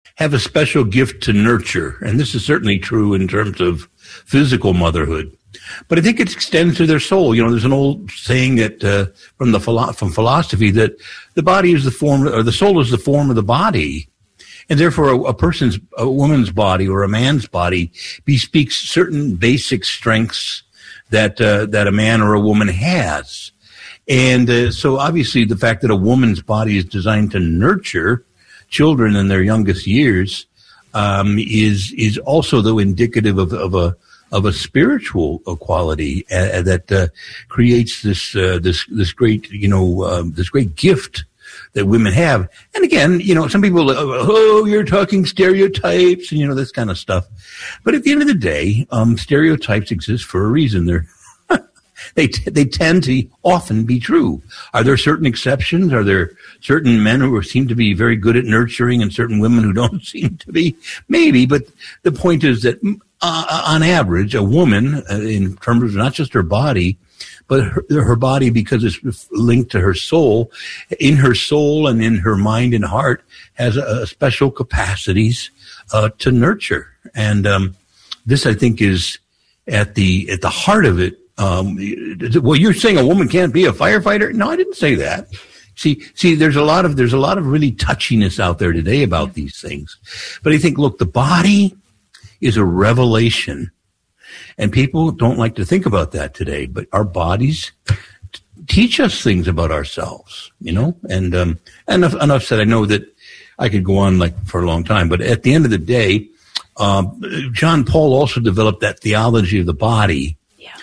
have a special gift to nurture. And this is certainly true in terms of physical motherhood. But I think it extends to their soul. You know, there's an old saying that from philosophy that the body is the form, or the soul is the form of the body. And therefore, a woman's body or a man's body bespeaks certain basic strengths that a man or a woman has. And so obviously the fact that a woman's body is designed to nurture children in their youngest years is also, though, indicative of a spiritual quality that creates this great, this great gift that women have. And again, some people, you're talking stereotypes and, this kind of stuff. But at the end of the day, stereotypes exist for a reason. They tend to often be true. Are there certain exceptions? Are there certain men who seem to be very good at nurturing and certain women who don't seem to be? Maybe, but the point is that on average, a woman, in terms of not just her body, but her body, because it's linked to her soul, in her soul and in her mind and heart, has a special capacities to nurture. And this, I think, is at the heart of it. Well, you're saying a woman can't be a firefighter? No, I didn't say that. See, there's a lot of really touchiness out there today about these things. But I think, look, the body is a revelation, and people don't like to think about that today. But our bodies teach us things about ourselves, And enough said. I know that I could go on for a long time, but at the end of the day, John Paul also developed that theology of the body.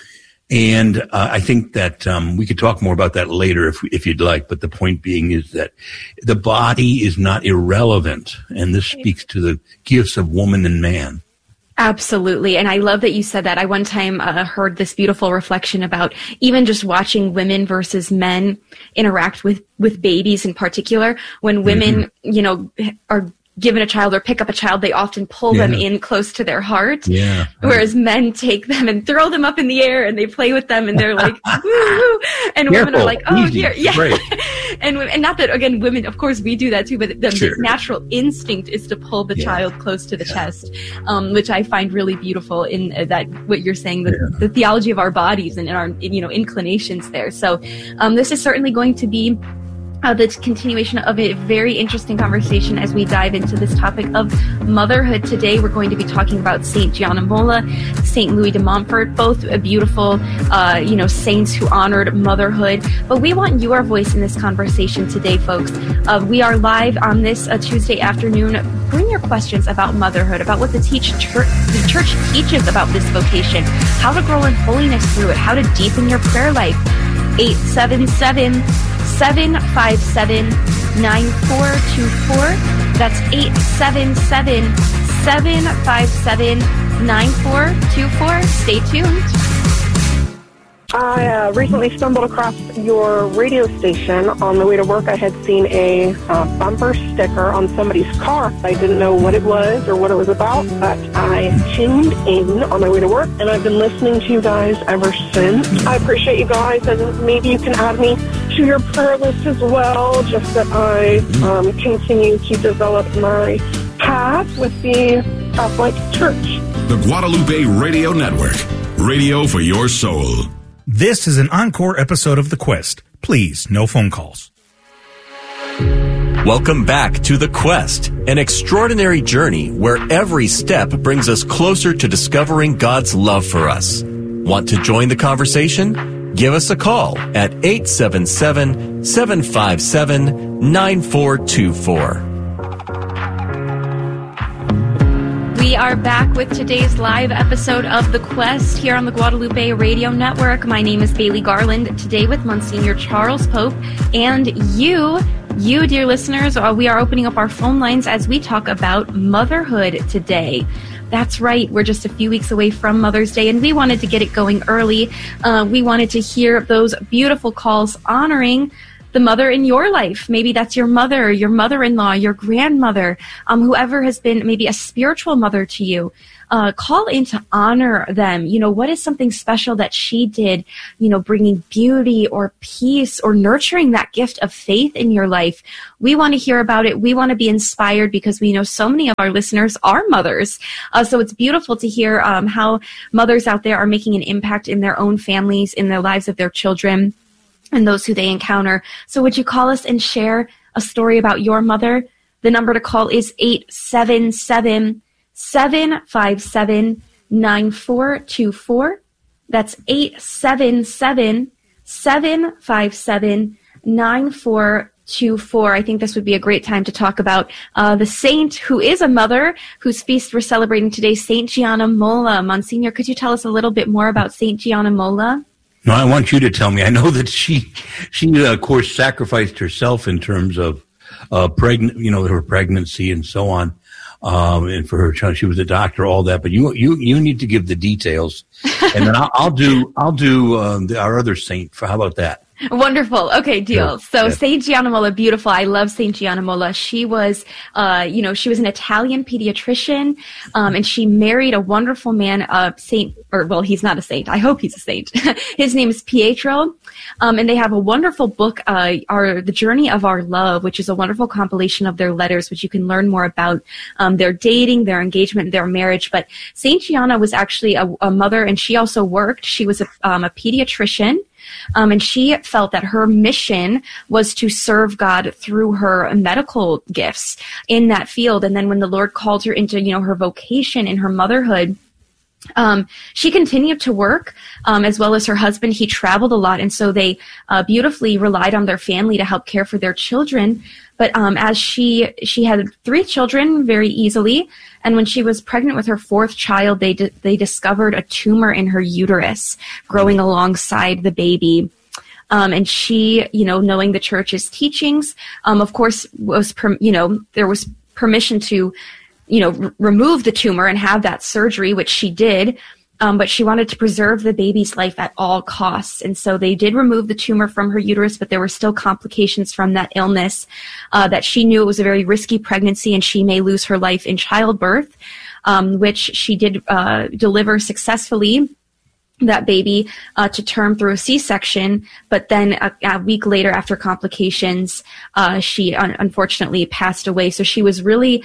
And I think that we could talk more about that later if you'd like. But the point being is that the body is not irrelevant, and this speaks to the gifts of woman and man. Absolutely. And I love that you said that. I one time heard this beautiful reflection about even just watching women versus men interact with babies in particular. When women, are given a child or pick up a child, they often pull them in close to their heart. Yeah. Whereas men take them and throw them up in the air and they play with them and they're like, woo! And women are like, oh, here. Yeah. Right. And not that, again, women, of course, we do that too, but the natural instinct is to pull the child close to the chest, which I find really beautiful in that, what you're saying, the theology of our bodies and our, inclinations there. So this is certainly going to be the continuation of a very interesting conversation as we dive into this topic of motherhood. Today, we're going to be talking about St. Gianna Molla, St. Louis de Montfort, both beautiful, saints who honored motherhood. But we want your voice in this conversation today, folks. We are live on this Tuesday afternoon. Bring your questions about motherhood, about what the church teaches about this vocation, how to grow in holiness through it, how to deepen your prayer life. 877-757-9424. That's 877-757-9424. Stay tuned. I recently stumbled across your radio station. On the way to work, I had seen a bumper sticker on somebody's car. I didn't know what it was or what it was about, but I tuned in on my way to work, and I've been listening to you guys ever since. I appreciate you guys, and maybe you can add me to your prayer list as well, just that I continue to develop my path with the Catholic Church. The Guadalupe Radio Network, radio for your soul. This is an encore episode of The Quest. Please, no phone calls. Welcome back to The Quest, an extraordinary journey where every step brings us closer to discovering God's love for us. Want to join the conversation? Give us a call at 877-757-9424. We are back with today's live episode of The Quest here on the Guadalupe Radio Network. My name is Bailey Garland, today with Monsignor Charles Pope, and you, dear listeners, we are opening up our phone lines as we talk about motherhood today. That's right, we're just a few weeks away from Mother's Day, and we wanted to get it going early. We wanted to hear those beautiful calls honoring the mother in your life. Maybe that's your mother, your mother-in-law, your grandmother, whoever has been maybe a spiritual mother to you. Call in to honor them. You know, what is something special that she did, you know, bringing beauty or peace or nurturing that gift of faith in your life? We want to hear about it. We want to be inspired because we know so many of our listeners are mothers. So it's beautiful to hear how mothers out there are making an impact in their own families, in the lives of their children, and those who they encounter. So would you call us and share a story about your mother? The number to call is 877-757-9424. That's 877-757-9424. I think this would be a great time to talk about the saint who is a mother, whose feast we're celebrating today, Saint Gianna Molla. Monsignor, could you tell us a little bit more about Saint Gianna Molla? No, I want you to tell me. I know that she of course sacrificed herself in terms of her pregnancy and so on, and for her child. She was a doctor, all that. But you need to give the details, and then I'll do our other saint. How about that? Wonderful. Okay, deal. Sure. So Yes. Saint Gianna Molla, beautiful. I love Saint Gianna Molla. She was, she was an Italian pediatrician, and she married a wonderful man, he's not a saint. I hope he's a saint. His name is Pietro. And they have a wonderful book, The Journey of Our Love, which is a wonderful compilation of their letters, which you can learn more about, their dating, their engagement, their marriage. But Saint Gianna was actually a mother, and she also worked. She was a pediatrician. And she felt that her mission was to serve God through her medical gifts in that field. And then when the Lord called her into, her vocation in her motherhood, she continued to work, as well as her husband. He traveled a lot, and so they beautifully relied on their family to help care for their children. But as she had 3 children very easily, and when she was pregnant with her 4th child, they discovered a tumor in her uterus growing alongside the baby. And she, knowing the church's teachings, of course, there was permission to remove the tumor and have that surgery, which she did. But she wanted to preserve the baby's life at all costs. And so they did remove the tumor from her uterus, but there were still complications from that illness, that she knew it was a very risky pregnancy and she may lose her life in childbirth, which she did deliver successfully, that baby to term through a C-section. But then a week later, after complications, she unfortunately passed away. So she was really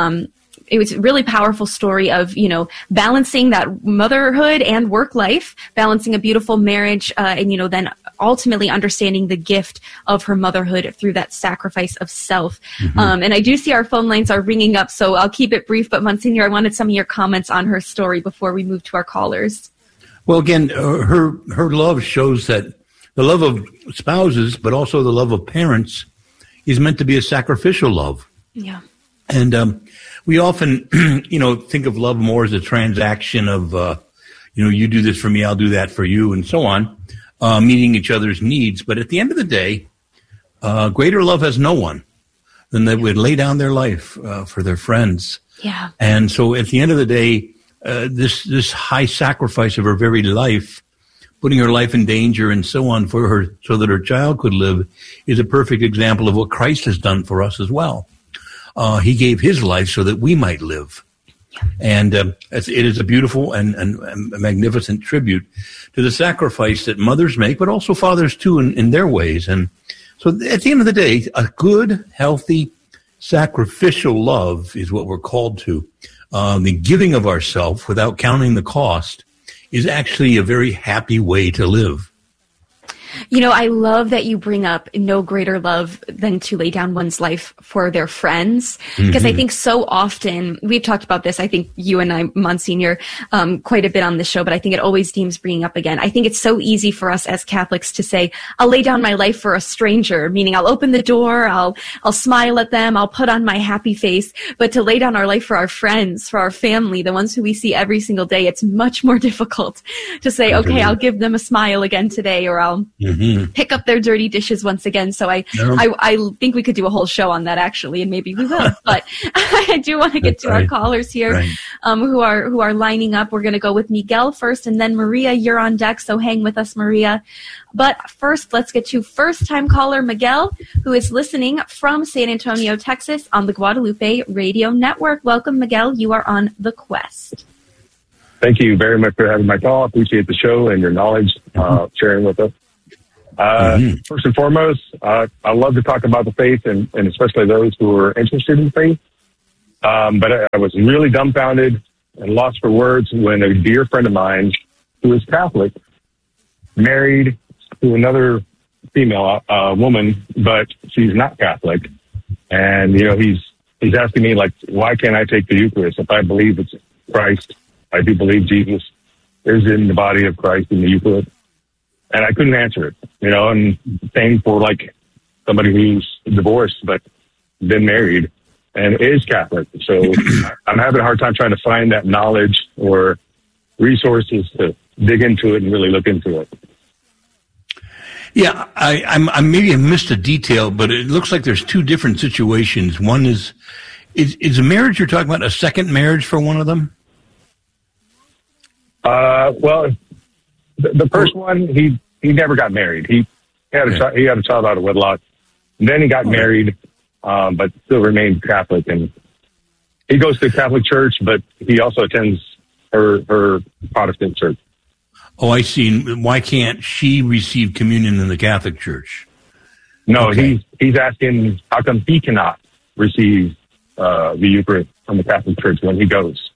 it was a really powerful story of, balancing that motherhood and work life, balancing a beautiful marriage, and, then ultimately understanding the gift of her motherhood through that sacrifice of self. Mm-hmm. And I do see our phone lines are ringing up, so I'll keep it brief. But Monsignor, I wanted some of your comments on her story before we move to our callers. Well, again, her love shows that the love of spouses, but also the love of parents, is meant to be a sacrificial love. Yeah. And we often, think of love more as a transaction of, you do this for me, I'll do that for you, and so on, meeting each other's needs. But at the end of the day, greater love has no one than they would lay down their life for their friends. Yeah. And so at the end of the day, this high sacrifice of her very life, putting her life in danger and so on for her, so that her child could live, is a perfect example of what Christ has done for us as well. He gave his life so that we might live. And it is a beautiful and a magnificent tribute to the sacrifice that mothers make, but also fathers too in their ways. And so at the end of the day, a good, healthy, sacrificial love is what we're called to. The giving of ourselves without counting the cost is actually a very happy way to live. I love that you bring up no greater love than to lay down one's life for their friends. Because I think so often, we've talked about this, I think you and I, Monsignor, quite a bit on this show, but I think it always deems bringing up again. I think it's so easy for us as Catholics to say, I'll lay down my life for a stranger, meaning I'll open the door, I'll smile at them, I'll put on my happy face. But to lay down our life for our friends, for our family, the ones who we see every single day, it's much more difficult to say, okay, I'll give them a smile again today, or I'll pick up their dirty dishes once again. So I think we could do a whole show on that actually, and maybe we will. But I do want to get to our callers here who are lining up. We're going to go with Miguel first, and then Maria, you're on deck. So hang with us, Maria. But first, let's get to first-time caller Miguel, who is listening from San Antonio, Texas, on the Guadalupe Radio Network. Welcome, Miguel. You are on The Quest. Thank you very much for having my call. I appreciate the show and your knowledge sharing with us. First and foremost, I love to talk about the faith and especially those who are interested in faith. But I was really dumbfounded and lost for words when a dear friend of mine who is Catholic married to another female woman, but she's not Catholic. And, he's asking me, like, why can't I take the Eucharist? If I believe it's Christ, I do believe Jesus is in the body of Christ in the Eucharist. And I couldn't answer it, and same for, like, somebody who's divorced but been married and is Catholic. So I'm having a hard time trying to find that knowledge or resources to dig into it and really look into it. Yeah, I maybe I missed a detail, but it looks like there's two different situations. One is a marriage you're talking about a second marriage for one of them? Well, the first one, he never got married. He had a child out of wedlock. And then he got married, but still remained Catholic. And he goes to a Catholic church, but he also attends her Protestant church. Oh, I see. Why can't she receive communion in the Catholic Church? No, okay. He's asking how come he cannot receive the Eucharist from the Catholic Church when he goes.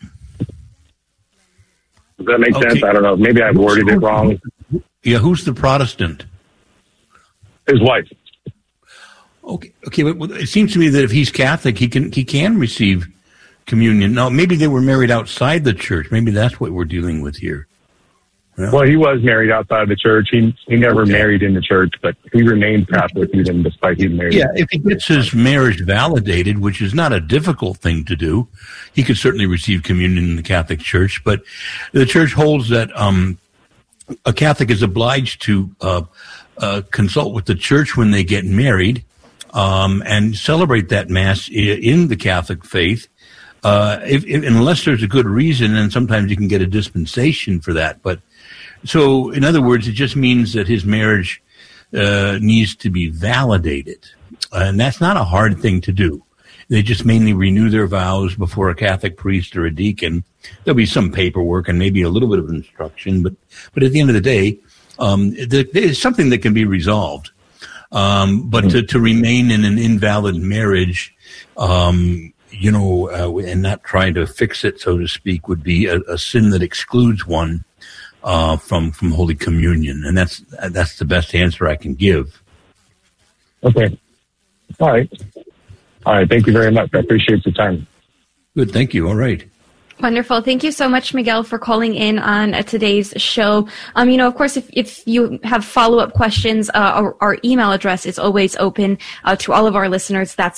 Does that make sense? I don't know. Maybe I worded it wrong. Yeah, who's the Protestant? His wife. Okay. But it seems to me that if he's Catholic, he can receive communion. Now, maybe they were married outside the church. Maybe that's what we're dealing with here. Well, he was married outside the church. He never married in the church, but he remained Catholic even despite being married. Yeah, if he gets his marriage validated, which is not a difficult thing to do, he could certainly receive communion in the Catholic Church. But the church holds that a Catholic is obliged to consult with the church when they get married and celebrate that Mass in the Catholic faith. Unless there's a good reason, and sometimes you can get a dispensation for that. But so, in other words, it just means that his marriage needs to be validated, and that's not a hard thing to do. They just mainly renew their vows before a Catholic priest or a deacon. There'll be some paperwork and maybe a little bit of instruction, but at the end of the day, there's something that can be resolved. But to remain in an invalid marriage, and not trying to fix it, so to speak, would be a sin that excludes one from Holy Communion, and that's the best answer I can give. Okay. All right. Thank you very much. I appreciate your time. Good. Thank you. All right. Wonderful. Thank you so much, Miguel, for calling in on today's show. Of course, if you have follow-up questions, our email address is always open to all of our listeners. That's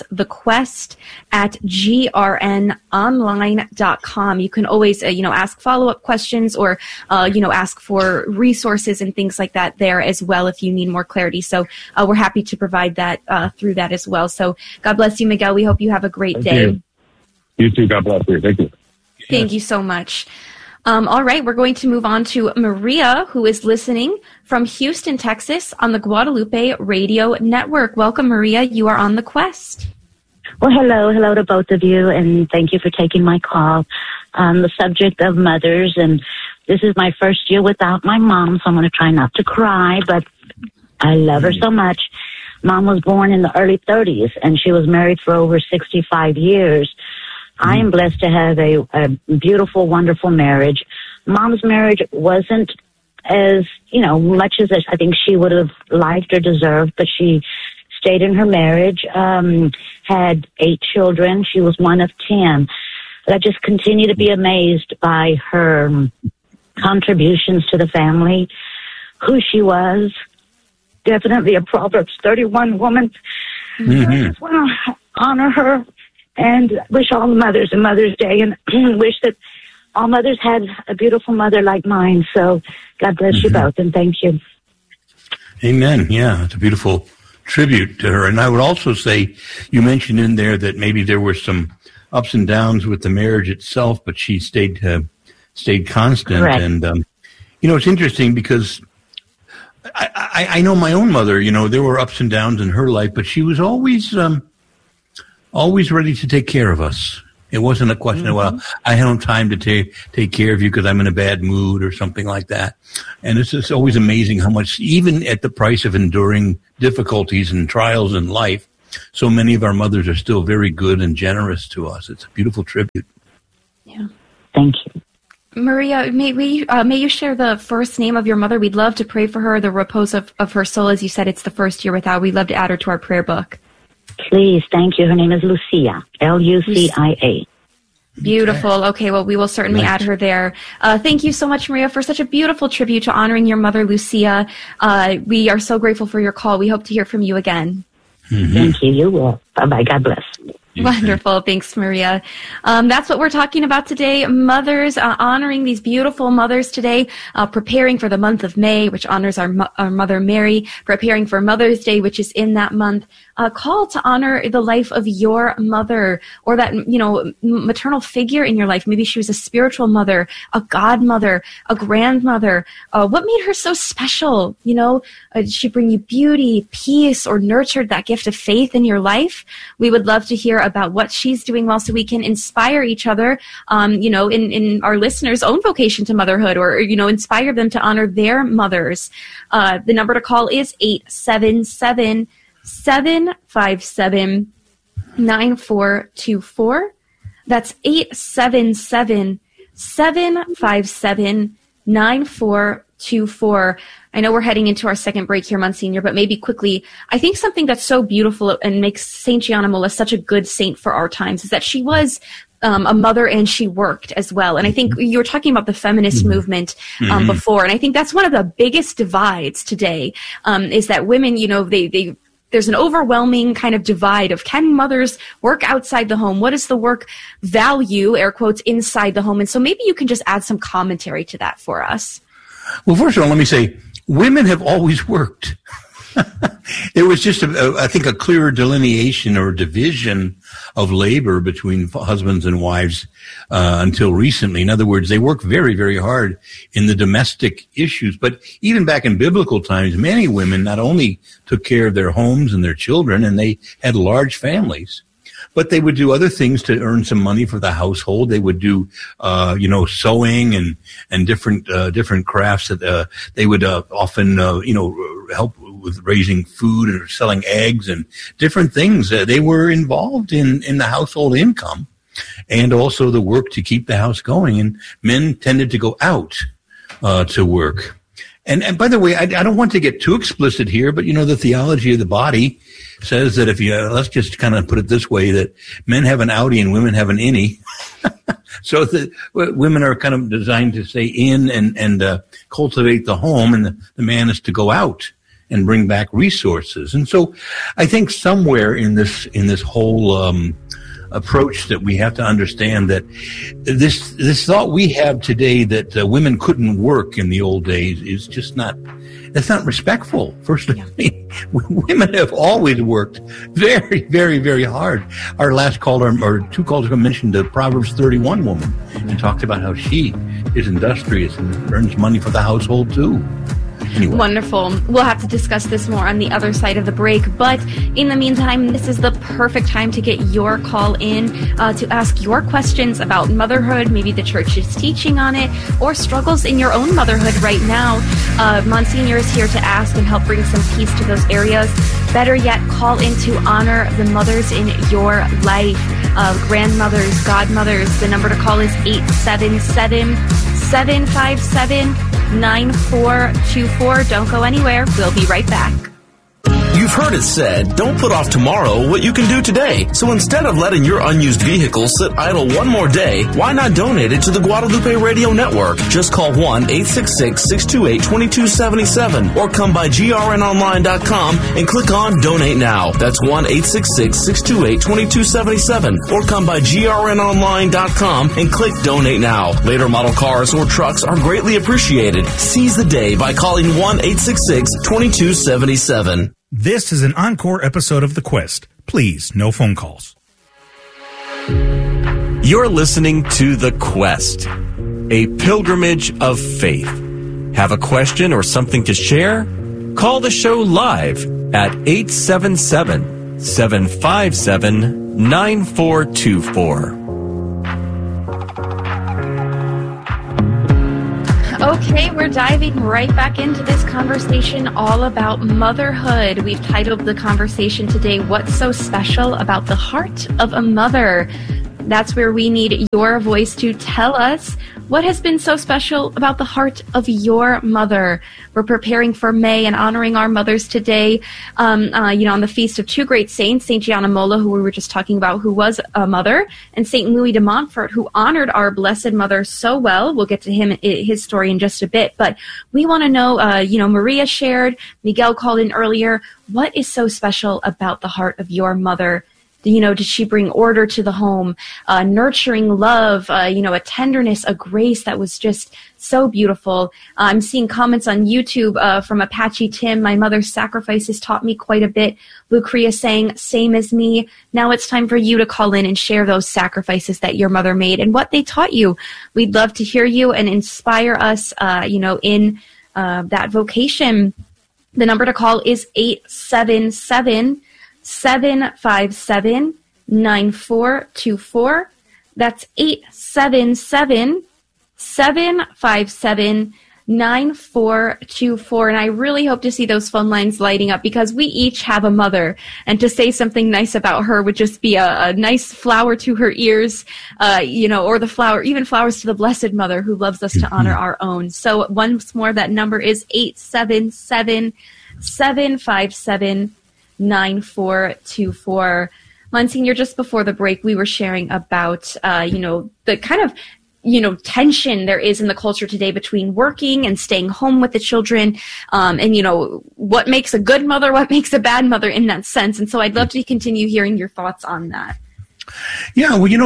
thequest@grnonline.com. You can always, ask follow-up questions or, ask for resources and things like that there as well if you need more clarity. So we're happy to provide that through that as well. So God bless you, Miguel. We hope you have a great day. You too. God bless you. Thank you. Thank you so much. All right, we're going to move on to Maria, who is listening from Houston, Texas, on the Guadalupe Radio Network. Welcome, Maria. You are on The Quest. Well, hello to both of you, and thank you for taking my call on the subject of mothers. And this is my first year without my mom, so I'm going to try not to cry, but I love her so much. Mom was born in the early 30s, and she was married for over 65 years. I am blessed to have a beautiful, wonderful marriage. Mom's marriage wasn't as, much as I think she would have liked or deserved, but she stayed in her marriage, had 8 children. She was one of 10. But I just continue to be amazed by her contributions to the family, who she was. Definitely a Proverbs 31 woman. Mm-hmm. I just want to honor her and wish all the mothers a Mother's Day, and wish that all mothers had a beautiful mother like mine. So God bless you both, and thank you. Amen. Yeah, it's a beautiful tribute to her. And I would also say, you mentioned in there that maybe there were some ups and downs with the marriage itself, but she stayed constant. Correct. And, it's interesting because I know my own mother, there were ups and downs in her life, but she was always ready to take care of us. It wasn't a question of, well, I don't have time to take care of you because I'm in a bad mood or something like that. And it's just always amazing how much, even at the price of enduring difficulties and trials in life, so many of our mothers are still very good and generous to us. It's a beautiful tribute. Yeah. Thank you. Maria, may you share the first name of your mother? We'd love to pray for her, the repose of her soul. As you said, it's the first year without. We'd love to add her to our prayer book. Please, thank you. Her name is Lucia, Lucia. Beautiful. Okay, well, we will certainly add her there. Thank you so much, Maria, for such a beautiful tribute to honoring your mother, Lucia. We are so grateful for your call. We hope to hear from you again. Mm-hmm. Thank you. You will. Bye-bye. God bless. Wonderful. Thanks, Maria. That's what we're talking about today. Mothers, honoring these beautiful mothers today, preparing for the month of May, which honors our Mother Mary, preparing for Mother's Day, which is in that month. Call to honor the life of your mother or that, maternal figure in your life. Maybe she was a spiritual mother, a godmother, a grandmother. What made her so special? Did she bring you beauty, peace, or nurtured that gift of faith in your life? We would love to hear about what she's doing well so we can inspire each other, in our listeners' own vocation to motherhood or, inspire them to honor their mothers. The number to call is 877-757-9424. That's 877-757-9424. I know we're heading into our second break here, Monsignor, but maybe quickly, I think something that's so beautiful and makes St. Gianna Molla such a good saint for our times is that she was a mother and she worked as well. And I think you were talking about the feminist movement before, and I think that's one of the biggest divides today, is that women, there's an overwhelming kind of divide of can mothers work outside the home? What is the work value, air quotes, inside the home? And so maybe you can just add some commentary to that for us. Well, first of all, let me say, women have always worked. There was just, I think, a clearer delineation or division of labor between husbands and wives until recently. In other words, they work very, very hard in the domestic issues. But even back in biblical times, many women not only took care of their homes and their children, and they had large families, but they would do other things to earn some money for the household. They would do, sewing and different crafts that they would often, help with raising food or selling eggs and different things. They were involved in the household income and also the work to keep the house going. And men tended to go out to work. And by the way, I don't want to get too explicit here, but the theology of the body says that let's just kind of put it this way, that men have an outie and women have an innie. So that women are kind of designed to stay in and cultivate the home, and the man is to go out and bring back resources. And so I think somewhere in this whole approach that we have to understand that this thought we have today that women couldn't work in the old days is just that's not respectful. First of all, women have always worked very, very, very hard. Our last caller, or two callers ago, mentioned the Proverbs 31 woman and talked about how she is industrious and earns money for the household too. Anyway. Wonderful. We'll have to discuss this more on the other side of the break. But in the meantime, this is the perfect time to get your call in to ask your questions about motherhood, maybe the church is teaching on it, or struggles in your own motherhood right now. Monsignor is here to ask and help bring some peace to those areas. Better yet, call in to honor the mothers in your life, grandmothers, godmothers. The number to call is 877-757-9424. Don't go anywhere. We'll be right back. You You've heard it said, don't put off tomorrow what you can do today. So instead of letting your unused vehicle sit idle one more day, why not donate it to the Guadalupe Radio Network? Just call 1-866-628-2277 or come by grnonline.com and click on Donate Now. That's 1-866-628-2277 or come by grnonline.com and click Donate Now. Later model cars or trucks are greatly appreciated. Seize the day by calling 1-866-2277. This is an encore episode of The Quest. Please, no phone calls. You're listening to The Quest, a pilgrimage of faith. Have a question or something to share? Call the show live at 877-757-9424. Okay, we're diving right back into this conversation all about motherhood. We've titled the conversation today, What's So Special About the Heart of a Mother? That's where we need your voice to tell us what has been so special about the heart of your mother. We're preparing for May and honoring our mothers today, on the feast of two great saints, St. Gianna Molla, who we were just talking about, who was a mother, and St. Louis de Montfort, who honored our Blessed Mother so well. We'll get to his story in just a bit, but we want to know, Maria shared, Miguel called in earlier, what is so special about the heart of your mother? Did she bring order to the home, nurturing love, a tenderness, a grace that was just so beautiful. I'm seeing comments on YouTube from Apache Tim. My mother's sacrifices taught me quite a bit. Lucrea saying, same as me. Now it's time for you to call in and share those sacrifices that your mother made and what they taught you. We'd love to hear you and inspire us, in that vocation. The number to call is 877-757-9424. That's 877-757-9424. And I really hope to see those phone lines lighting up because we each have a mother. And to say something nice about her would just be a nice flower to her ears, or the flower, even flowers to the Blessed Mother who loves us to honor our own. So once more, that number is 877-757-9424. Monsignor, just before the break, we were sharing about, the kind of, tension there is in the culture today between working and staying home with the children, and, what makes a good mother, what makes a bad mother in that sense. And so I'd love to continue hearing your thoughts on that. Yeah, well,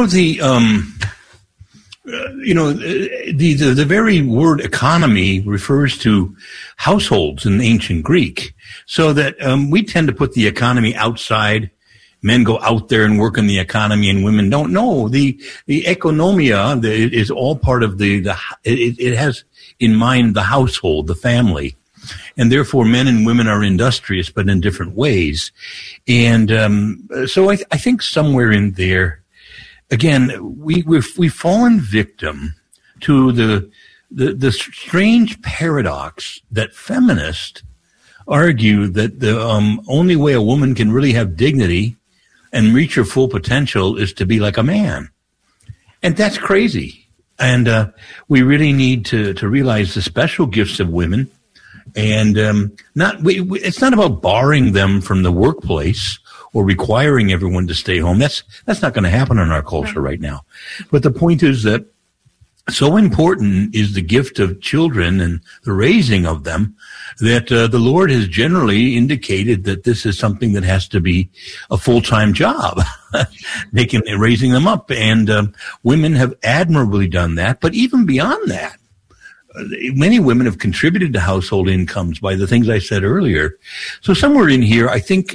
the very word economy refers to households in ancient Greek, so that we tend to put the economy outside. Men go out there and work in the economy, and women don't. No, the economia is all part of it has in mind the household, the family, and therefore men and women are industrious, but in different ways. And so I think somewhere in there, again, we've fallen victim to the strange paradox that feminists argue that the only way a woman can really have dignity and reach her full potential is to be like a man. And that's crazy. And we really need to realize the special gifts of women. And it's not about barring them from the workplace or requiring everyone to stay home. That's not going to happen in our culture right now. But the point is that so important is the gift of children and the raising of them that the Lord has generally indicated that this is something that has to be a full-time job, raising them up. And women have admirably done that. But even beyond that, many women have contributed to household incomes by the things I said earlier. So somewhere in here, I think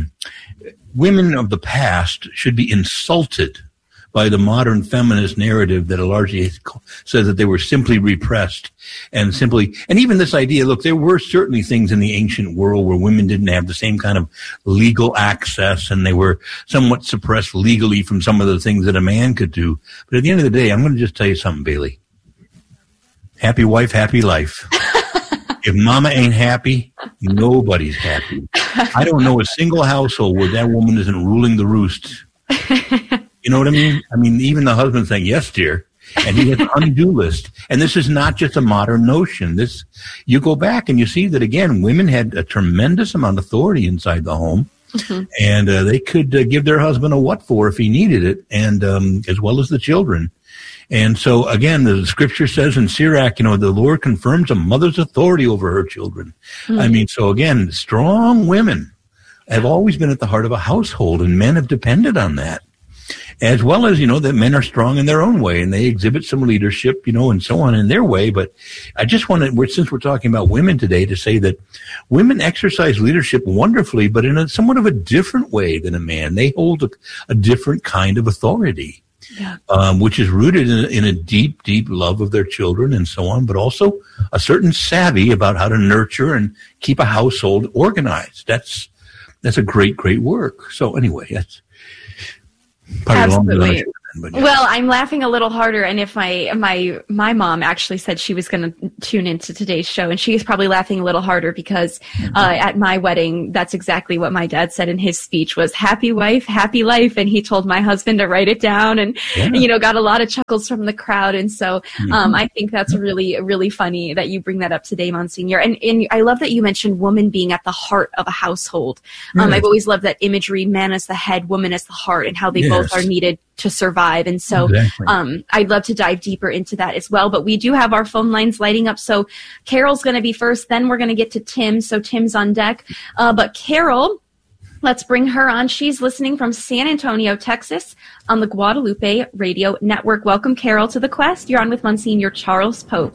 women of the past should be insulted by the modern feminist narrative that largely says that they were simply repressed and even this idea, look, there were certainly things in the ancient world where women didn't have the same kind of legal access and they were somewhat suppressed legally from some of the things that a man could do. But at the end of the day, I'm going to just tell you something, Bailey. Happy wife, happy life. If mama ain't happy, nobody's happy. I don't know a single household where that woman isn't ruling the roost. You know what I mean? I mean, even the husband saying, yes, dear. And he has an undue list. And this is not just a modern notion. You go back and you see that, again, women had a tremendous amount of authority inside the home. Mm-hmm. And they could give their husband a what for if he needed it, and as well as the children. And so, again, the scripture says in Sirach, the Lord confirms a mother's authority over her children. Mm-hmm. I mean, so again, strong women have always been at the heart of a household, and men have depended on that. As well as, that men are strong in their own way, and they exhibit some leadership, and so on in their way. But I just want to, since we're talking about women today, to say that women exercise leadership wonderfully, but in a somewhat of a different way than a man. They hold a different kind of authority, which is rooted in a deep, deep love of their children and so on, but also a certain savvy about how to nurture and keep a household organized. That's a great, great work. So anyway, that's absolutely. Well, I'm laughing a little harder, and if my mom actually said she was going to tune into today's show, and she's probably laughing a little harder because at my wedding, that's exactly what my dad said in his speech was "happy wife, happy life," and he told my husband to write it down, and got a lot of chuckles from the crowd, and so I think that's really, really funny that you bring that up today, Monsignor, and I love that you mentioned woman being at the heart of a household. I've always loved that imagery: man as the head, woman as the heart, and how they both are needed to survive. And so I'd love to dive deeper into that as well. But we do have our phone lines lighting up. So Carol's going to be first. Then we're going to get to Tim. So Tim's on deck. But Carol, let's bring her on. She's listening from San Antonio, Texas on the Guadalupe Radio Network. Welcome, Carol, to The Quest. You're on with Monsignor Charles Pope.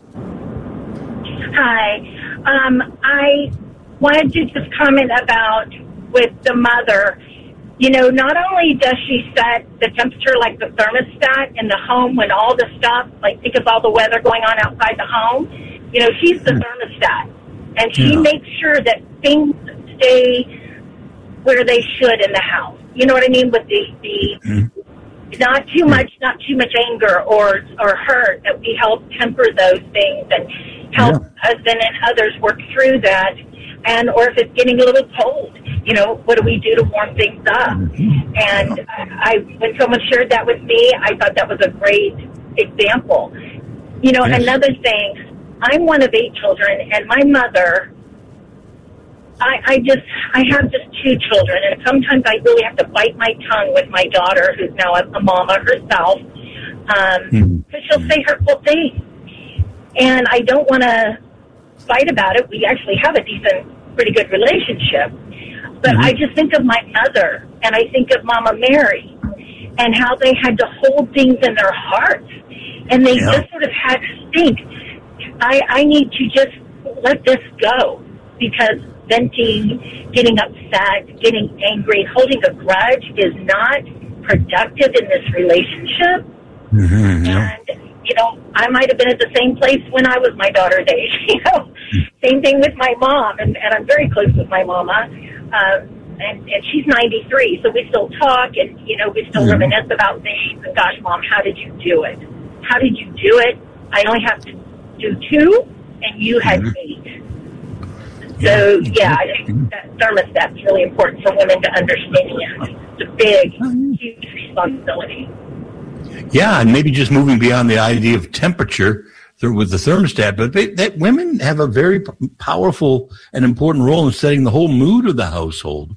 Hi. I wanted to just comment about with the mother. Not only does she set the temperature like the thermostat in the home when all the stuff, like think of all the weather going on outside the home, she's the thermostat. And she makes sure that things stay where they should in the house. You know what I mean? With the not too much anger or hurt, that we help temper those things and help husband and others work through that. And or if it's getting a little cold, what do we do to warm things up? And when someone shared that with me, I thought that was a great example. Another thing, I'm one of 8 children, and my mother, I have just 2 children, and sometimes I really have to bite my tongue with my daughter, who's now a mama herself, because she'll say hurtful things. And I don't want to fight about it. We actually have a pretty good relationship. But I just think of my mother, and I think of Mama Mary, and how they had to hold things in their hearts. And they just sort of had to think, I need to just let this go, because venting, getting upset, getting angry, holding a grudge is not productive in this relationship. And, I might have been at the same place when I was my daughter's age, Same thing with my mom, and I'm very close with my mama, and she's 93, so we still talk, and, we still reminisce about things, and gosh, Mom, how did you do it? How did you do it? I only have to do 2, and you had 8. So, I think that thermostat's really important for women to understand. It's a big, huge responsibility. Yeah, and maybe just moving beyond the idea of temperature with the thermostat, but that women have a very powerful and important role in setting the whole mood of the household.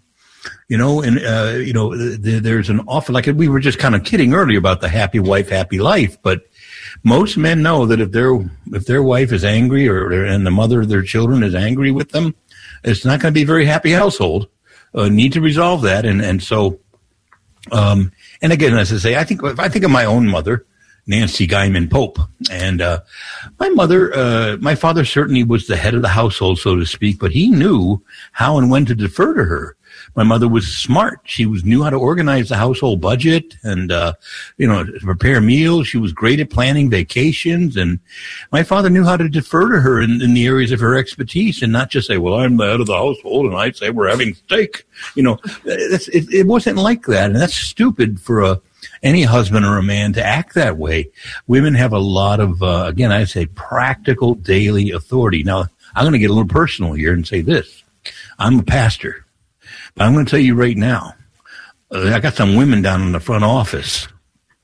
There's an awful, like we were just kind of kidding earlier about the happy wife, happy life, but most men know that if their wife is angry and the mother of their children is angry with them, it's not going to be a very happy household. Need to resolve that, and so. And again, as I say, I think of my own mother, Nancy Guyman Pope, and my father certainly was the head of the household, so to speak, but he knew how and when to defer to her. My mother was smart. She knew how to organize the household budget and, prepare meals. She was great at planning vacations. And my father knew how to defer to her in the areas of her expertise and not just say, well, I'm the head of the household and I'd say we're having steak. It wasn't like that. And that's stupid for any husband or a man to act that way. Women have a lot of, again, I'd say practical daily authority. Now, I'm going to get a little personal here and say this. I'm a pastor. I'm going to tell you right now, I got some women down in the front office.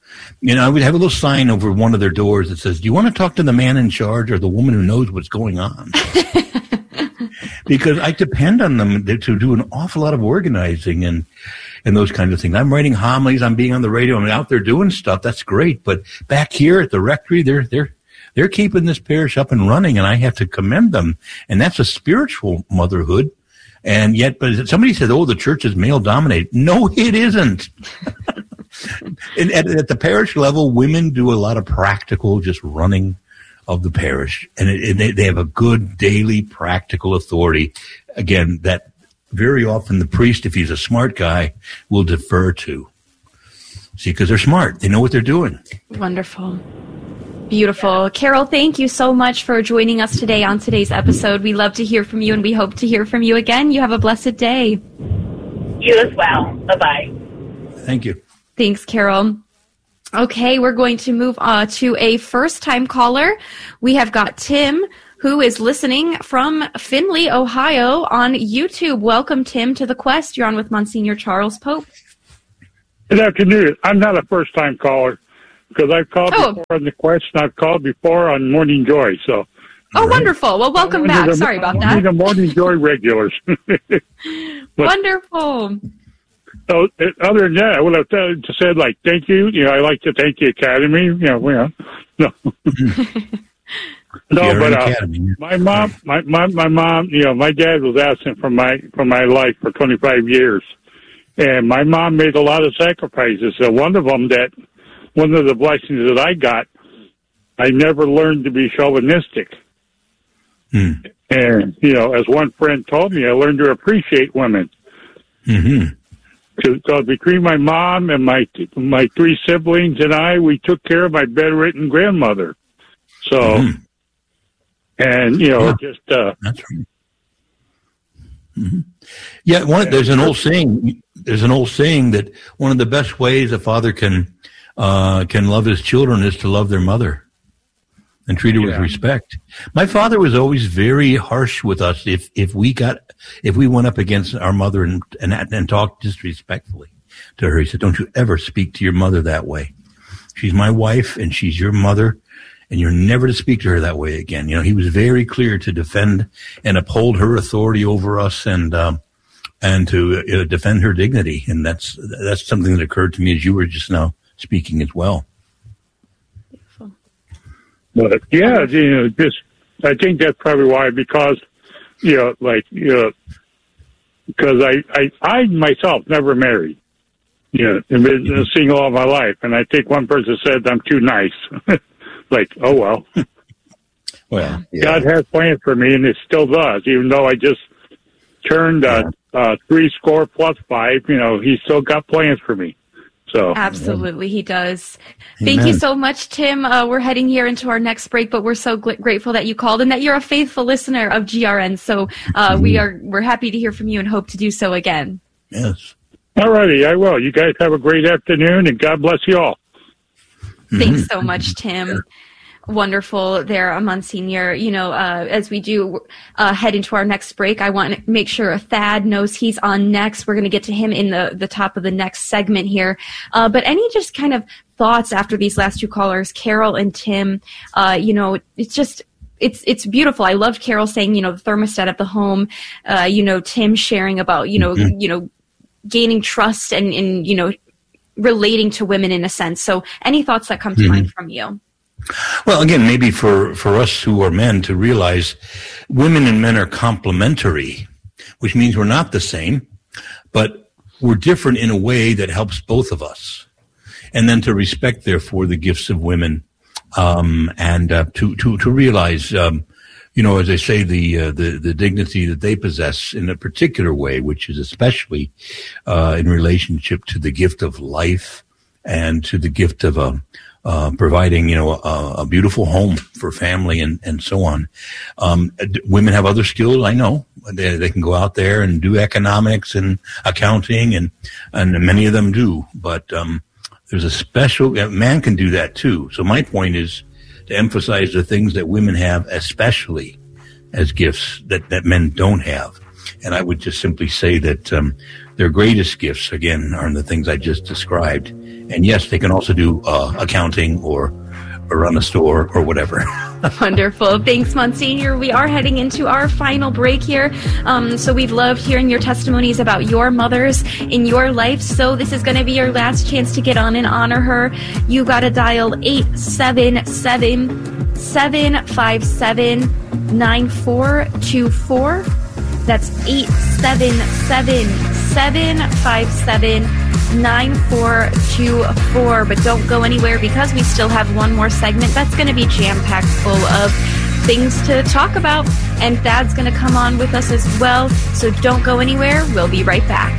You know, I would have a little sign over one of their doors that says, "Do you want to talk to the man in charge or the woman who knows what's going on?" Because I depend on them to do an awful lot of organizing and those kinds of things. I'm writing homilies, I'm being on the radio, I'm out there doing stuff. That's great. But back here at the rectory, they're keeping this parish up and running, and I have to commend them. And that's a spiritual motherhood. And yet, but somebody said, "Oh, the church is male dominated." No, it isn't. And at the parish level, women do a lot of practical, just running of the parish, and they have a good daily practical authority. Again, that very often the priest, if he's a smart guy, will defer to. See, because they're smart, they know what they're doing. Wonderful. Beautiful. Carol, thank you so much for joining us today on today's episode. We love to hear from you, and we hope to hear from you again. You have a blessed day. You as well. Bye-bye. Thank you. Thanks, Carol. Okay, we're going to move to a first-time caller. We have got Tim, who is listening from Findlay, Ohio on YouTube. Welcome, Tim, to The Quest. You're on with Monsignor Charles Pope. Good afternoon. I'm not a first-time caller because I've called before on The Quest, and I've called before on Morning Joy. So. Oh, wonderful. Well, welcome back. Sorry about that. The Morning Joy regulars. Wonderful. So, other than that, I would have said, like, thank you. You know, I like to thank the Academy. No. No, but my mom, you know, my dad was absent from my life for 25 years, and my mom made a lot of sacrifices. So one of them, one of the blessings that I got, I never learned to be chauvinistic. And you know, as one friend told me, I learned to appreciate women. Mm-hmm. Because between my mom and my three siblings and I, we took care of my bedridden grandmother. So, and you know, just that's right. Mm-hmm. Yeah, there's an old saying. There's an old saying that one of the best ways a father can love his children is to love their mother and treat her with respect. My father was always very harsh with us if we went up against our mother and talked disrespectfully to her. He said, "Don't you ever speak to your mother that way. She's my wife and she's your mother, and you're never to speak to her that way again." You know, he was very clear to defend and uphold her authority over us and to defend her dignity. And that's something that occurred to me as you were just now speaking as well. But yeah, you know, just I think that's probably why, because you know, like, you know, because I myself never married, you know, and been single all my life, and I think one person said I'm too nice. Like, oh well. Well, yeah. God has plans for me, and it still does, even though I just turned 75. You know, He's still got plans for me. So, absolutely, He does. Amen. Thank you so much, Tim. We're heading here into our next break, but we're so grateful that you called and that you're a faithful listener of GRN. So we're happy to hear from you and hope to do so again. Yes. All righty, I will. You guys have a great afternoon, and God bless you all. Thanks so much, Tim. Wonderful there, Monsignor. You know, as we do head into our next break, I want to make sure Thad knows he's on next. We're going to get to him in the top of the next segment here. But any just kind of thoughts after these last two callers, Carol and Tim? You know, it's beautiful. I loved Carol saying, you know, the thermostat of the home. You know, Tim sharing about, you know, gaining trust and you know, relating to women in a sense. So any thoughts that come to mind from you? Well, again, maybe for us who are men to realize women and men are complementary, which means we're not the same, but we're different in a way that helps both of us. And then to respect, therefore, the gifts of women, and to realize, you know, as I say, the dignity that they possess in a particular way, which is especially in relationship to the gift of life and to the gift of providing, you know, a beautiful home for family and so on. Women have other skills. I know they can go out there and do economics and accounting and many of them do, but, there's a special, man can do that too. So my point is to emphasize the things that women have, especially as gifts that men don't have. And I would just simply say that, their greatest gifts, again, are the things I just described. And yes, they can also do accounting or run a store or whatever. Wonderful. Thanks, Monsignor. We are heading into our final break here. So we'd love hearing your testimonies about your mothers in your life. So this is going to be your last chance to get on and honor her. You got to dial 877-757-9424. That's 877-757-9424. But don't go anywhere, because we still have one more segment that's going to be jam-packed full of things to talk about. And Thad's going to come on with us as well. So don't go anywhere. We'll be right back.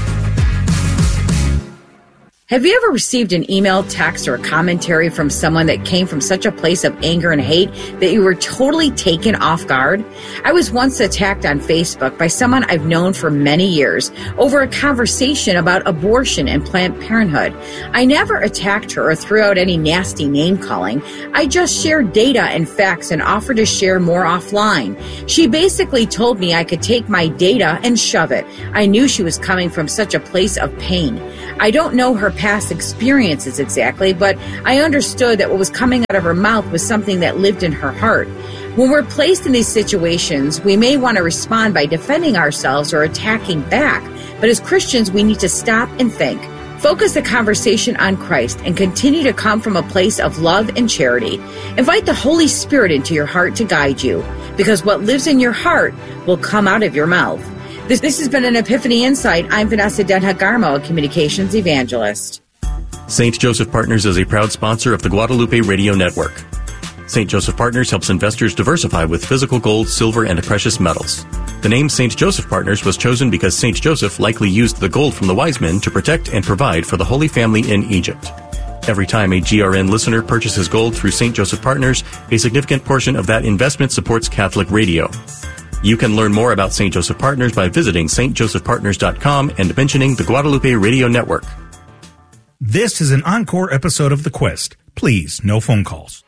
Have you ever received an email, text, or a commentary from someone that came from such a place of anger and hate that you were totally taken off guard? I was once attacked on Facebook by someone I've known for many years over a conversation about abortion and Planned Parenthood. I never attacked her or threw out any nasty name calling. I just shared data and facts and offered to share more offline. She basically told me I could take my data and shove it. I knew she was coming from such a place of pain. I don't know her past experiences exactly, but I understood that what was coming out of her mouth was something that lived in her heart. When we're placed in these situations, we may want to respond by defending ourselves or attacking back, but as Christians, we need to stop and think. Focus the conversation on Christ and continue to come from a place of love and charity. Invite the Holy Spirit into your heart to guide you, because what lives in your heart will come out of your mouth. This has been an Epiphany Insight. I'm Vanessa Denha-Garmo, a communications evangelist. St. Joseph Partners is a proud sponsor of the Guadalupe Radio Network. St. Joseph Partners helps investors diversify with physical gold, silver, and precious metals. The name St. Joseph Partners was chosen because St. Joseph likely used the gold from the wise men to protect and provide for the Holy Family in Egypt. Every time a GRN listener purchases gold through St. Joseph Partners, a significant portion of that investment supports Catholic radio. You can learn more about St. Joseph Partners by visiting stjosephpartners.com and mentioning the Guadalupe Radio Network. This is an encore episode of The Quest. Please, no phone calls.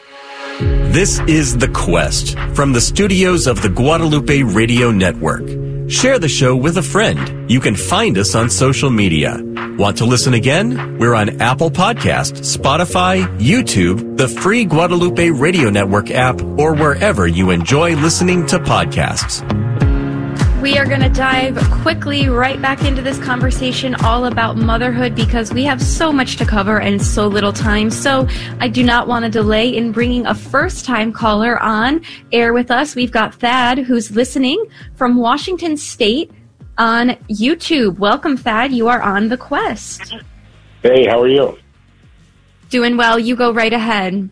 This is The Quest from the studios of the Guadalupe Radio Network. Share the show with a friend. You can find us on social media. Want to listen again? We're on Apple Podcasts, Spotify, YouTube, the free Guadalupe Radio Network app, or wherever you enjoy listening to podcasts. We are going to dive quickly right back into this conversation all about motherhood, because we have so much to cover and so little time. So I do not want to delay in bringing a first-time caller on air with us. We've got Thad, who's listening from Washington State on YouTube. Welcome, Thad. You are on The Quest. Hey, how are you? Doing well. You go right ahead.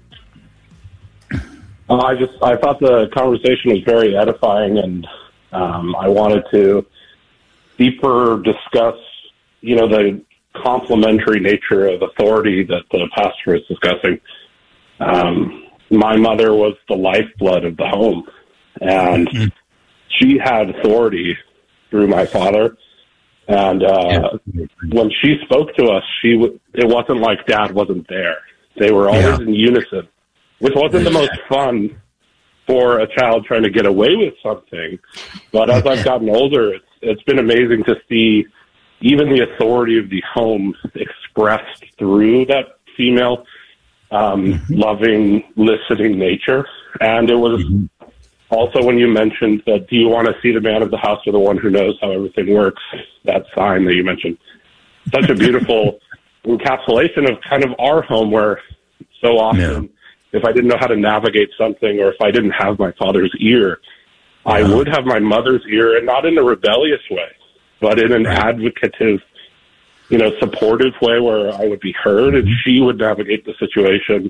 I thought the conversation was very edifying, and I wanted to deeper discuss, the complementary nature of authority that the pastor is discussing. My mother was the lifeblood of the home, and she had authority through my father. And when she spoke to us, it wasn't like Dad wasn't there. They were always in unison, which wasn't the most fun for a child trying to get away with something. But as I've gotten older, it's been amazing to see even the authority of the home expressed through that female, loving, listening nature. And it was also when you mentioned that, do you want to see the man of the house or the one who knows how everything works? That sign that you mentioned. Such a beautiful encapsulation of kind of our home, where so often, if I didn't know how to navigate something, or if I didn't have my father's ear, I would have my mother's ear, and not in a rebellious way, but in an advocative, supportive way where I would be heard, and she would navigate the situation.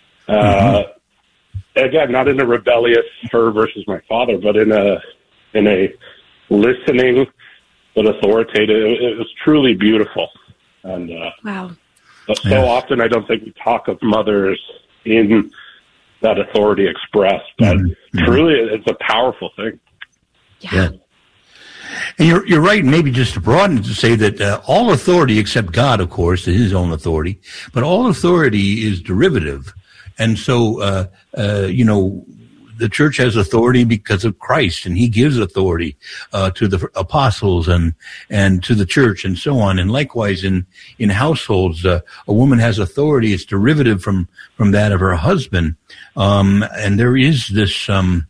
Again, not in a rebellious her versus my father, but in a listening but authoritative. It was truly beautiful. And wow. So often I don't think we talk of mothers in that authority expressed, but truly it's a powerful thing. Yeah. And you're right, maybe just to broaden it to say that all authority except God, of course, is his own authority, but all authority is derivative. And so, the the church has authority because of Christ, and he gives authority to the apostles and to the church and so on. And likewise in households, a woman has authority. It's derivative from that of her husband. And there is this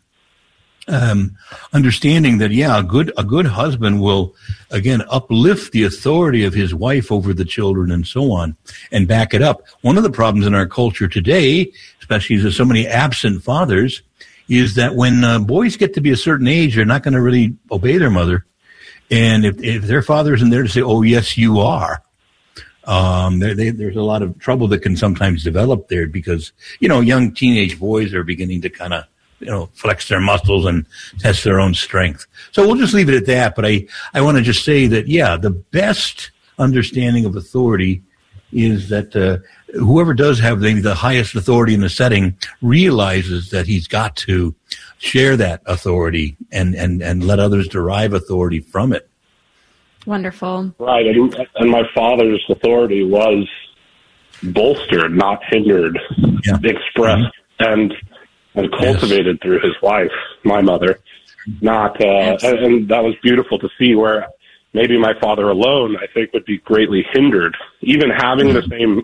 understanding that, a good husband will, again, uplift the authority of his wife over the children and so on and back it up. One of the problems in our culture today, especially as there's so many absent fathers, is that when boys get to be a certain age, they're not going to really obey their mother. And if their father isn't there to say, oh, yes, you are, there's a lot of trouble that can sometimes develop there because, young teenage boys are beginning to kind of, flex their muscles and test their own strength. So we'll just leave it at that. But I want to just say that, the best understanding of authority is that whoever does have the highest authority in the setting realizes that he's got to share that authority and let others derive authority from it. Wonderful. Right. And my father's authority was bolstered, not hindered, expressed and cultivated through his wife, my mother, and that was beautiful to see where maybe my father alone, I think, would be greatly hindered. Even having the same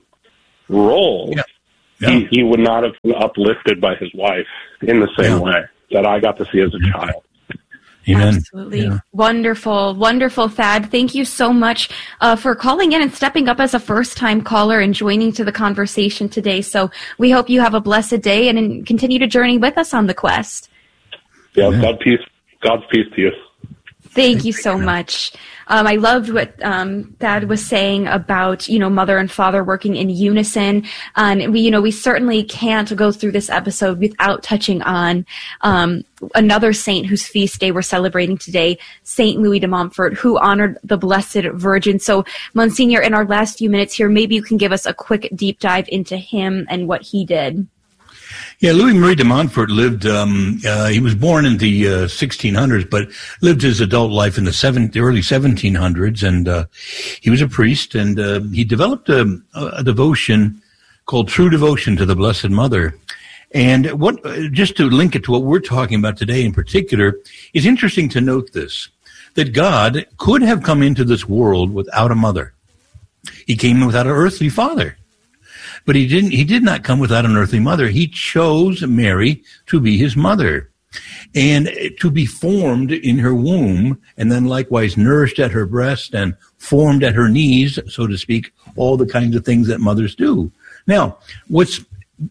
role, he would not have been uplifted by his wife in the same way that I got to see as a child. Amen. Absolutely. Yeah. Wonderful. Wonderful, Thad. Thank you so much for calling in and stepping up as a first-time caller and joining to the conversation today. So we hope you have a blessed day and continue to journey with us on the quest. Yeah, God's peace to you. Thank you so much. I loved what Thad was saying about, mother and father working in unison. And we certainly can't go through this episode without touching on another saint whose feast day we're celebrating today, Saint Louis de Montfort, who honored the Blessed Virgin. So, Monsignor, in our last few minutes here, maybe you can give us a quick deep dive into him and what he did. Yeah, Louis-Marie de Montfort lived, he was born in the 1600s, but lived his adult life in the early 1700s, and he was a priest, and he developed a devotion called True Devotion to the Blessed Mother. And just to link it to what we're talking about today in particular, it's interesting to note this, that God could have come into this world without a mother. He came without an earthly father. But he did not come without an earthly mother. He chose Mary to be his mother and to be formed in her womb and then likewise nourished at her breast and formed at her knees, so to speak, all the kinds of things that mothers do. Now, what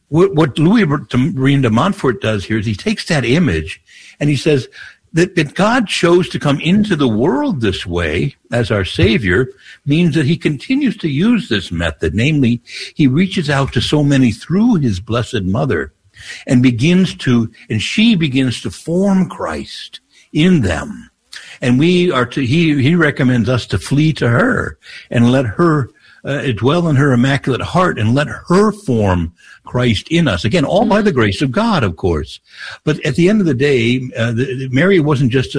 Louis-Marie de Montfort does here is he takes that image and he says that God chose to come into the world this way as our Savior means that he continues to use this method. Namely, he reaches out to so many through his Blessed Mother and she begins to form Christ in them. And he recommends us to flee to her and let her dwell in her immaculate heart and let her form Christ in us. Again, all by the grace of God, of course. But at the end of the day, Mary wasn't just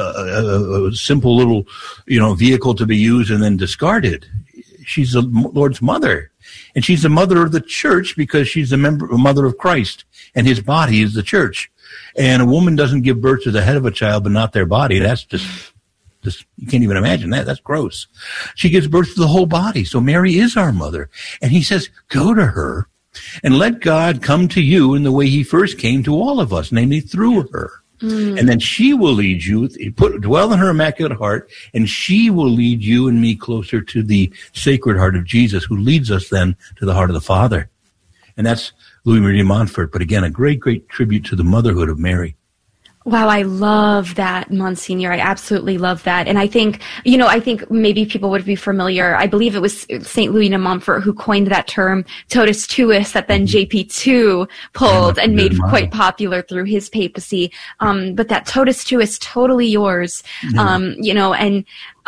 a simple little, vehicle to be used and then discarded. She's the Lord's mother. And she's the mother of the church because she's a mother of Christ. And his body is the church. And a woman doesn't give birth to the head of a child, but not their body. That's just you can't even imagine that. That's gross. She gives birth to the whole body. So Mary is our mother. And he says, go to her and let God come to you in the way he first came to all of us, namely through her. And then she will lead you, dwell in her immaculate heart, and she will lead you and me closer to the Sacred Heart of Jesus, who leads us then to the heart of the Father. And that's Louis-Marie de Montfort. But again, a great, great tribute to the motherhood of Mary. Wow, I love that, Monsignor. I absolutely love that. And I think, I think maybe people would be familiar. I believe it was St. Louis de Montfort who coined that term, totus tuus, that then JP2 pulled and made quite popular through his papacy. But that totus tuus, totally yours, the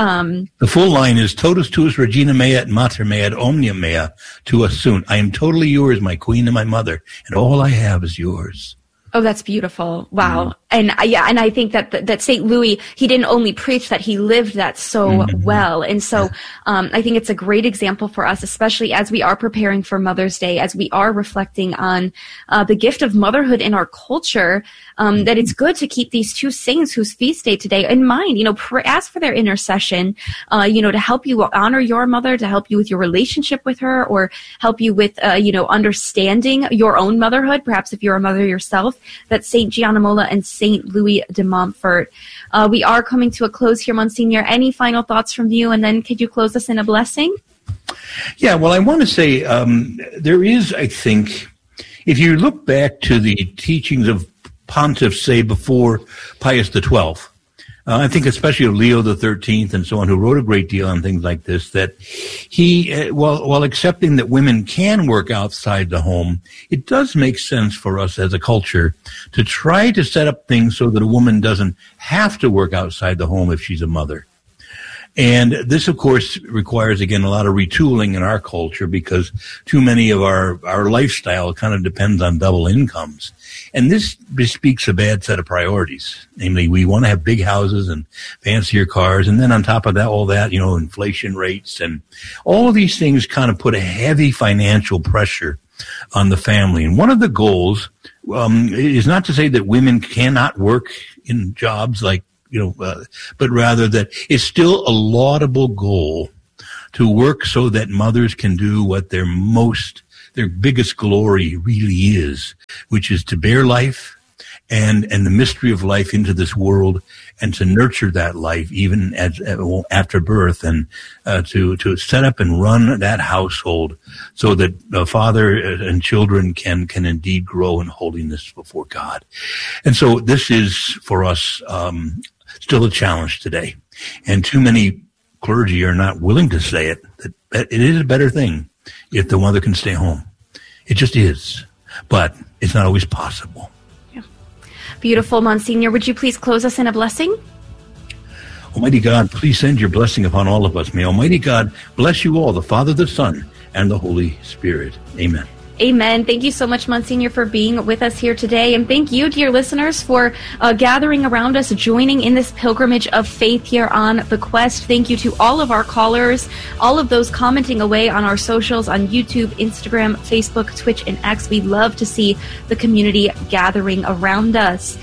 full line is totus tuus regina mea et mater mea et omnium mea tuus sunt. I am totally yours, my queen and my mother, and all I have is yours. Oh, that's beautiful. Wow. And I think that St. Louis, he didn't only preach that, he lived that so well. And so, I think it's a great example for us, especially as we are preparing for Mother's Day, as we are reflecting on, the gift of motherhood in our culture, that it's good to keep these two saints whose feast day today in mind, ask for their intercession, to help you honor your mother, to help you with your relationship with her, or help you with, understanding your own motherhood, perhaps if you're a mother yourself. That's St. Gianna Molla and St. Louis de Montfort. We are coming to a close here, Monsignor. Any final thoughts from you? And then could you close us in a blessing? Yeah, well, I want to say there is, I think, if you look back to the teachings of pontiffs, say, before Pius XII, I think especially of Leo XIII and so on, who wrote a great deal on things like this, that he, while accepting that women can work outside the home, it does make sense for us as a culture to try to set up things so that a woman doesn't have to work outside the home if she's a mother. And this, of course, requires, again, a lot of retooling in our culture because too many of our lifestyle kind of depends on double incomes. And this bespeaks a bad set of priorities. Namely, we want to have big houses and fancier cars. And then on top of that, all that, inflation rates and all of these things kind of put a heavy financial pressure on the family. And one of the goals is not to say that women cannot work in jobs like, but rather that it's still a laudable goal to work so that mothers can do what their biggest glory really is, which is to bear life and the mystery of life into this world and to nurture that life even after birth and to set up and run that household so that father and children can indeed grow in holiness before God. And so this is for us still a challenge today. And too many clergy are not willing to say it, that it is a better thing if the mother can stay home. It just is. But it's not always possible. Yeah. Beautiful, Monsignor. Would you please close us in a blessing? Almighty God, please send your blessing upon all of us. May Almighty God bless you all, the Father, the Son, and the Holy Spirit. Amen. Amen. Thank you so much, Monsignor, for being with us here today. And thank you, dear listeners, for gathering around us, joining in this pilgrimage of faith here on The Quest. Thank you to all of our callers, all of those commenting away on our socials, on YouTube, Instagram, Facebook, Twitch, and X. We love to see the community gathering around us.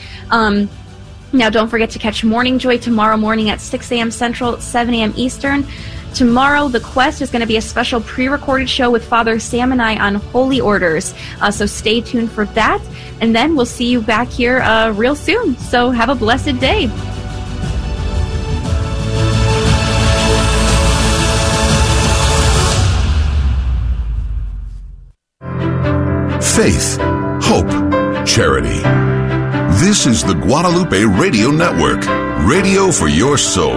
Now, don't forget to catch Morning Joy tomorrow morning at 6 a.m. Central, 7 a.m. Eastern. Tomorrow, The Quest is going to be a special pre-recorded show with Father Sam and I on holy orders. So stay tuned for that. And then we'll see you back here real soon. So have a blessed day. Faith, hope, charity. This is the Guadalupe Radio Network, radio for your soul.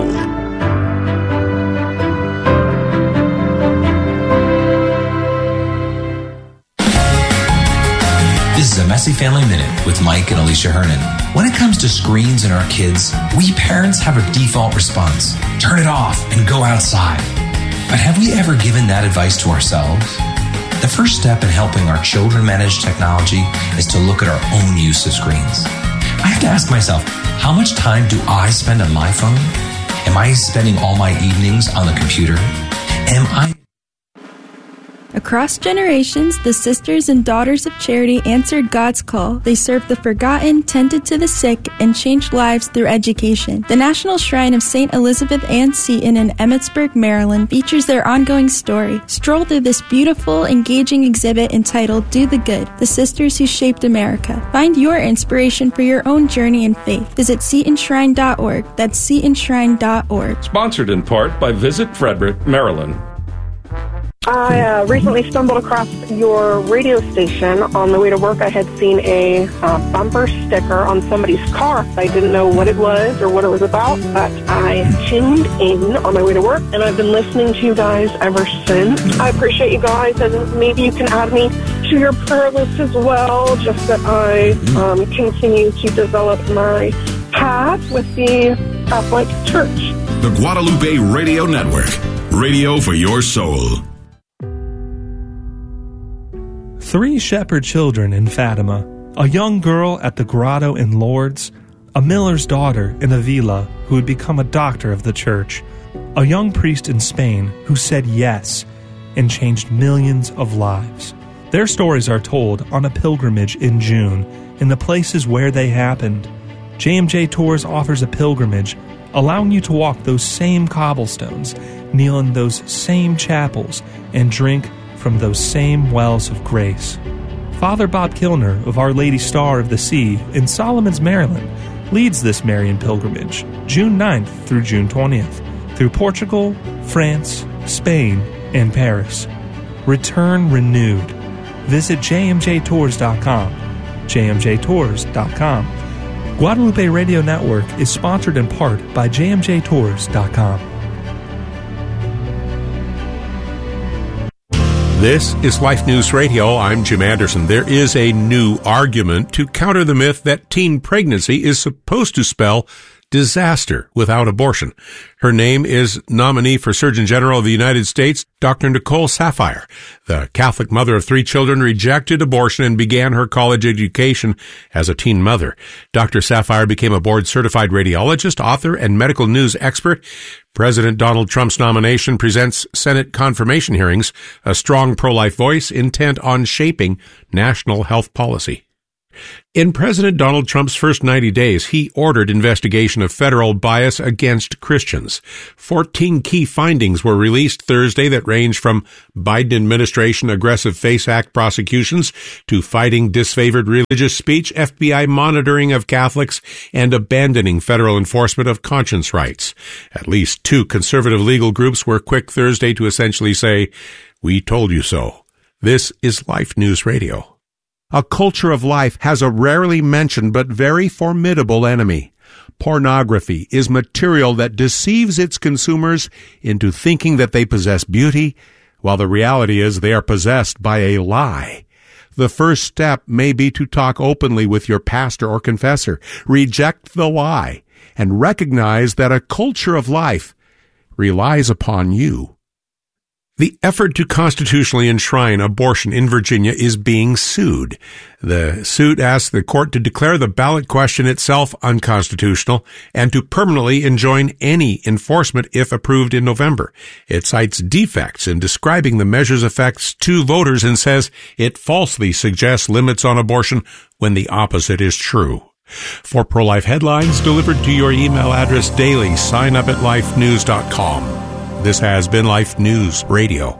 This is a Messy Family Minute with Mike and Alicia Hernan. When it comes to screens and our kids, we parents have a default response. Turn it off and go outside. But have we ever given that advice to ourselves? The first step in helping our children manage technology is to look at our own use of screens. I have to ask myself, how much time do I spend on my phone? Am I spending all my evenings on the computer? Am I... Across generations, the Sisters and Daughters of Charity answered God's call. They served the forgotten, tended to the sick, and changed lives through education. The National Shrine of St. Elizabeth Ann Seton in Emmitsburg, Maryland features their ongoing story. Stroll through this beautiful, engaging exhibit entitled Do the Good, The Sisters Who Shaped America. Find your inspiration for your own journey in faith. Visit SetonShrine.org. That's SetonShrine.org. Sponsored in part by Visit Frederick, Maryland. I recently stumbled across your radio station on the way to work. I had seen a bumper sticker on somebody's car. I didn't know what it was or what it was about, but I tuned in on my way to work, and I've been listening to you guys ever since. I appreciate you guys, and maybe you can add me to your prayer list as well, just that I continue to develop my path with the Catholic Church. The Guadalupe Radio Network, radio for your soul. 3 shepherd children in Fatima a young girl at the grotto in Lourdes, a miller's daughter in Avila who had become a doctor of the church, a young priest in Spain who said yes and changed millions of lives. Their stories are told on a pilgrimage in June in the places where they happened. JMJ Tours offers a pilgrimage allowing you to walk those same cobblestones, kneel in those same chapels, and drink from those same wells of grace. Father Bob Kilner of Our Lady Star of the Sea in Solomons, Maryland, leads this Marian pilgrimage, June 9th through June 20th, through Portugal, France, Spain, and Paris. Return renewed. Visit jmjtours.com, jmjtours.com. Guadalupe Radio Network is sponsored in part by jmjtours.com. This is Life News Radio. I'm Jim Anderson. There is a new argument to counter the myth that teen pregnancy is supposed to spell disaster without abortion. Her name is nominee for Surgeon General of the United States, Dr. Nicole Saphier. The Catholic mother of 3 children rejected abortion and began her college education as a teen mother. Dr. Saphier became a board-certified radiologist, author, and medical news expert. President Donald Trump's nomination presents Senate confirmation hearings, a strong pro-life voice intent on shaping national health policy. In President Donald Trump's first 90 days, he ordered investigation of federal bias against Christians. 14 key findings were released Thursday that range from Biden administration aggressive FACE Act prosecutions to fighting disfavored religious speech, FBI monitoring of Catholics, and abandoning federal enforcement of conscience rights. At least 2 conservative legal groups were quick Thursday to essentially say, "We told you so." This is Life News Radio. A culture of life has a rarely mentioned but very formidable enemy. Pornography is material that deceives its consumers into thinking that they possess beauty, while the reality is they are possessed by a lie. The first step may be to talk openly with your pastor or confessor, reject the lie, and recognize that a culture of life relies upon you. The effort to constitutionally enshrine abortion in Virginia is being sued. The suit asks the court to declare the ballot question itself unconstitutional and to permanently enjoin any enforcement if approved in November. It cites defects in describing the measure's effects to voters and says it falsely suggests limits on abortion when the opposite is true. For pro-life headlines delivered to your email address daily, sign up at lifenews.com. This has been Life News Radio.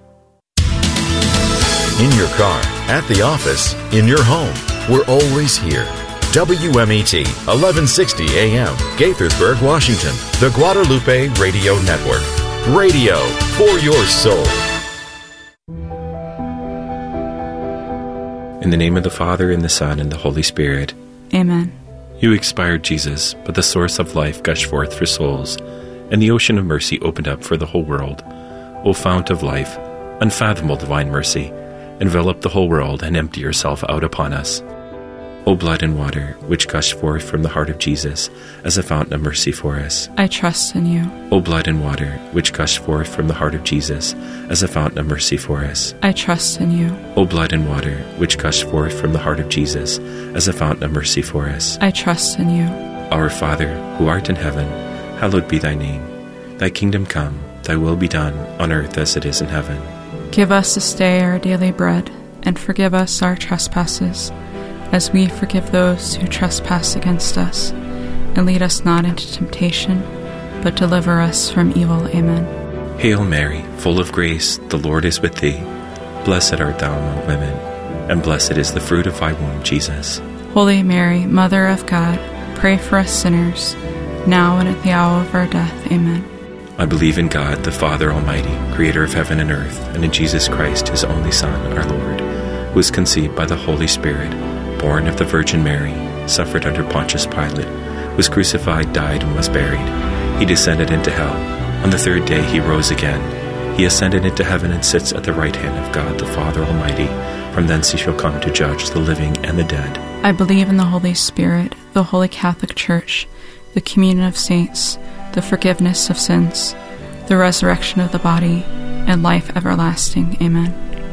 In your car, at the office, in your home, we're always here. WMET, 1160 AM, Gaithersburg, Washington, the Guadalupe Radio Network. Radio for your soul. In the name of the Father, and the Son, and the Holy Spirit. Amen. You expired, Jesus, but the source of life gushed forth for souls, and the ocean of mercy opened up for the whole world. O fount of life, unfathomable divine mercy, envelop the whole world and empty yourself out upon us. O blood and water, which gushed forth from the heart of Jesus as a fountain of mercy for us. I trust in you. O blood and water, which gushed forth from the heart of Jesus as a fountain of mercy for us. I trust in you. O blood and water, which gushed forth from the heart of Jesus as a fountain of mercy for us. I trust in you. Our Father, who art in heaven, hallowed be thy name. Thy kingdom come, thy will be done, on earth as it is in heaven. Give us this day our daily bread, and forgive us our trespasses, as we forgive those who trespass against us. And lead us not into temptation, but deliver us from evil. Amen. Hail Mary, full of grace, the Lord is with thee. Blessed art thou among women, and blessed is the fruit of thy womb, Jesus. Holy Mary, Mother of God, pray for us sinners, now and at the hour of our death. Amen. I believe in God, the Father Almighty, creator of heaven and earth, and in Jesus Christ, his only Son, our Lord, who was conceived by the Holy Spirit, born of the Virgin Mary, suffered under Pontius Pilate, was crucified, died, and was buried. He descended into hell. On the 3rd day he rose again. He ascended into heaven and sits at the right hand of God, the Father Almighty. From thence he shall come to judge the living and the dead. I believe in the Holy Spirit, the Holy Catholic Church, the communion of saints, the forgiveness of sins, the resurrection of the body, and life everlasting. Amen.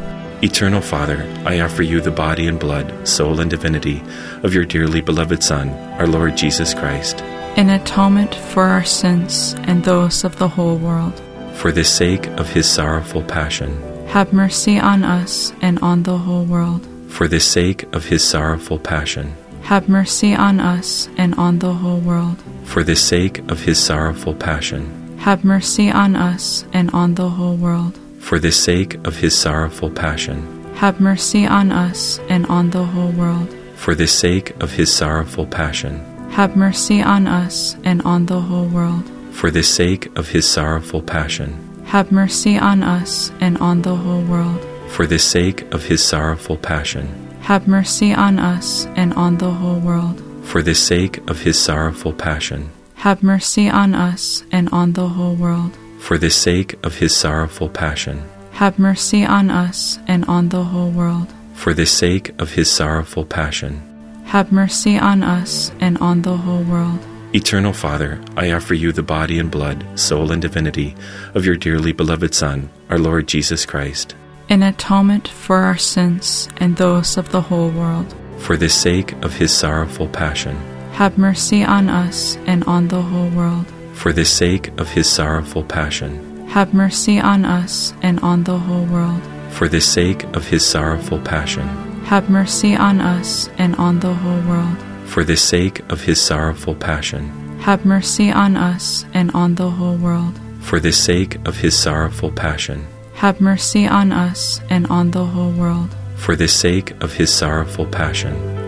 Eternal Father, I offer you the body and blood, soul and divinity of your dearly beloved Son, our Lord Jesus Christ, in atonement for our sins and those of the whole world. For the sake of his sorrowful passion, have mercy on us and on the whole world. For the sake of his sorrowful passion, have mercy on us and on the whole world. For the sake of his sorrowful passion, have mercy on us and on the whole world. For the sake of his sorrowful passion, have mercy on us and on the whole world. For the sake of his sorrowful passion, have mercy on us and on the whole world. For the sake of his sorrowful passion, have mercy on us and on the whole world. For the sake of his sorrowful passion, have mercy on us and on the whole world. For the sake of his sorrowful passion, have mercy on us and on the whole world. For the sake of his sorrowful passion, have mercy on us and on the whole world. For the sake of his sorrowful passion, have mercy on us and on the whole world. Eternal Father, I offer you the body and blood, soul and divinity of your dearly beloved Son, our Lord Jesus Christ, in atonement for our sins and those of the whole world. For the sake of his sorrowful passion, have mercy on us and on the whole world. For the sake of his sorrowful passion, have mercy on us and on the whole world. For the sake of his sorrowful passion, have mercy on us and on the whole world. For the sake of his sorrowful passion, have mercy on us and on the whole world. For the sake of his sorrowful passion, have mercy on us and on the whole world. For the sake of his sorrowful passion,